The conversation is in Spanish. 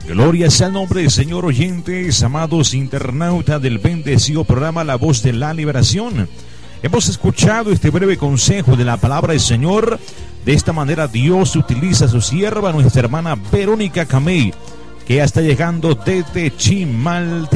Gloria sea el nombre del Señor, oyentes, amados internautas del bendecido programa La Voz de la Liberación. Hemos escuchado este breve consejo de la palabra del Señor. De esta manera Dios utiliza a su sierva, nuestra hermana Verónica Camey, que ya está llegando desde Chimaltenango.